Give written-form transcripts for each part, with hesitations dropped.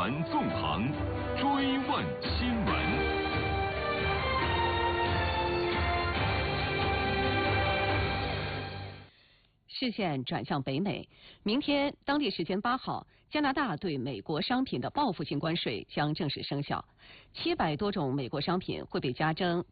传纵横，追问新闻。 视线转向北美，明天当地时间8号，加拿大对美国商品的报复性关税将正式生效，700多种美国商品会被加征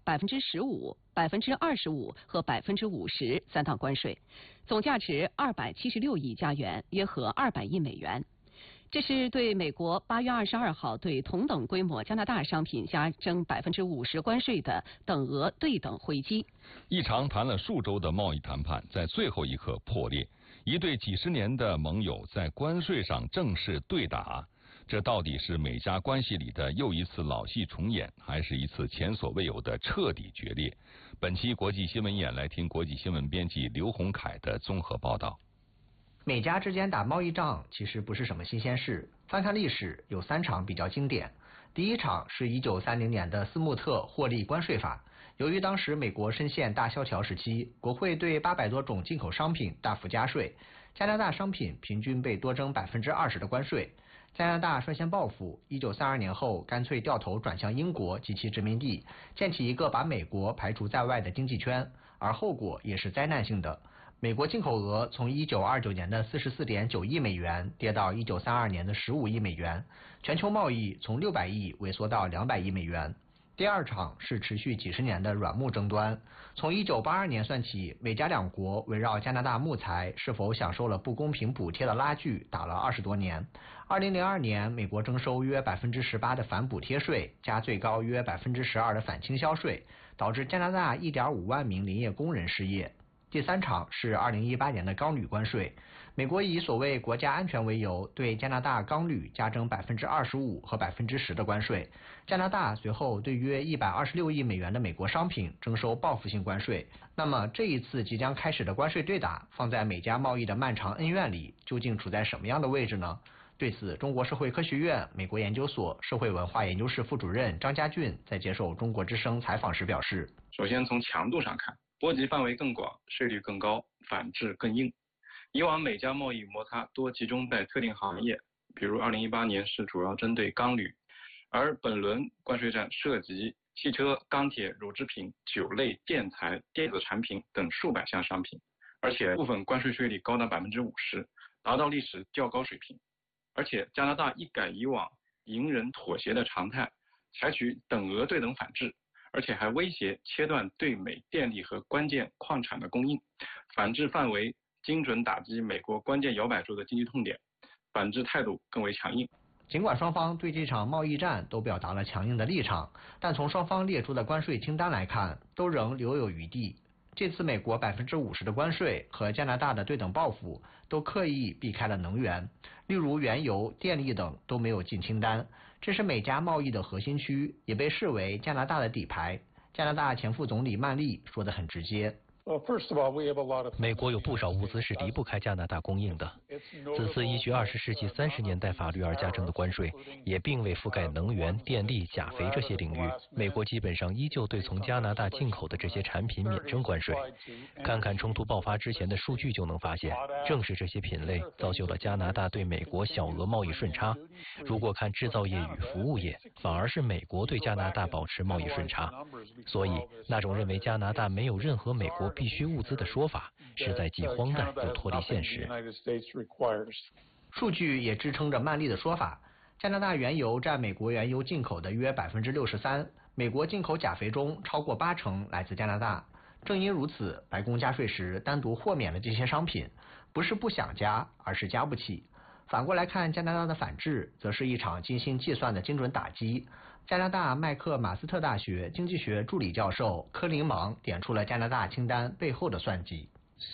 15%、25%和50%三档关税，总价值276亿加元，约合200亿美元。这是对美国8月22号对同等规模加拿大商品加征50%关税的等额对等回击。 一场谈了数周的贸易谈判在最后一刻破裂，一对几十年的盟友在关税上正式对打。这到底是美加关系里的又一次老戏重演，还是一次前所未有的彻底决裂？本期国际新闻眼来听国际新闻编辑刘洪凯的综合报道。 美加之间打贸易仗其实不是什么新鲜事，翻看历史有3场比较经典。第一场是1930年的斯穆特获利关税法，由于当时美国深陷大萧条时期，国会对800多种进口商品大幅加税，加拿大商品平均被多征20%的关税。加拿大率先报复，1932年后干脆掉头转向英国及其殖民地，建起一个把美国排除在外的经济圈，而后果也是灾难性的。美国进口额从1929年的44.9亿美元跌到1932年的15亿美元，全球贸易从600亿萎缩到200亿美元。第二场是持续几十年的软木争端，从1982年算起，美加两国围绕加拿大木材是否享受了不公平补贴的拉锯打了20多年。2002年，美国征收约18%的反补贴税，加最高约12%的反倾销税，导致加拿大1.5万名林业工人失业。第三场是2018年的钢铝关税，美国以所谓国家安全为由，对加拿大钢铝加征25%和10%的关税。加拿大随后对约126亿美元的美国商品征收报复性关税。那么这一次即将开始的关税对打，放在美加贸易的漫长恩怨里，究竟处在什么样的位置呢？对此，中国社会科学院美国研究所社会文化研究室副主任张家俊在接受中国之声采访时表示： 首先从强度上看，波及范围更广，税率更高，反制更硬。以往美加贸易摩擦多集中在特定行业，比如2018年是主要针对钢铝，而本轮关税战涉及汽车、钢铁、乳制品、酒类、建材、电子产品等数百项商品，而且部分关税税率高达50%，达到历史较高水平。而且加拿大一改以往隐忍妥协的常态，采取等额对等反制，而且还威胁切断对美电力和关键矿产的供应，反制范围精准打击美国关键摇摆州的经济痛点，反制态度更为强硬。 尽管双方对这场贸易战都表达了强硬的立场，但从双方列出的关税清单来看，都仍留有余地。这次美国50%的关税和加拿大的对等报复都刻意避开了能源，例如原油、电力等都没有进清单，这是美加贸易的核心区，也被视为加拿大的底牌。加拿大前副总理曼利说得很直接。 美国有不少物资是离不开加拿大供应的。此次依据20世纪30年代法律而加征的关税，也并未覆盖能源、电力、钾肥这些领域。美国基本上依旧对从加拿大进口的这些产品免征关税。看看冲突爆发之前的数据就能发现，正是这些品类造就了加拿大对美国小额贸易顺差。如果看制造业与服务业，反而是美国对加拿大保持贸易顺差。所以，那种认为加拿大没有任何美国必需物资的说法，实在既荒诞又脱离现实。 数据也支撑着曼利的说法，加拿大原油占美国原油进口的约63%，美国进口钾肥中超过80%来自加拿大。正因如此，白宫加税时单独豁免了这些商品，不是不想加，而是加不起。反过来看，加拿大的反制则是一场精心计算的精准打击。加拿大麦克马斯特大学经济学助理教授科林芒点出了加拿大清单背后的算计。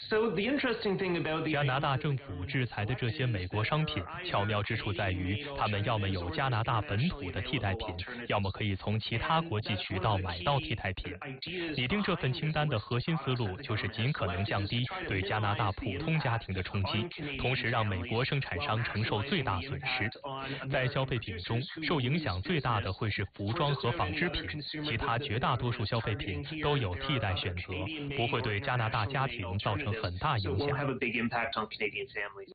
加拿大政府制裁的这些美国商品，巧妙之处在于，他们要么有加拿大本土的替代品，要么可以从其他国际渠道买到替代品。拟定这份清单的核心思路就是尽可能降低对加拿大普通家庭的冲击，同时让美国生产商承受最大损失。在消费品中，受影响最大的会是服装和纺织品，其他绝大多数消费品都有替代选择，不会对加拿大家庭造成很大影响。